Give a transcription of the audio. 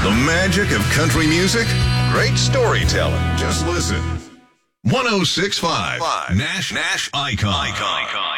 The magic of country music? Great storytelling. Just listen. 106.5 Nash Icon.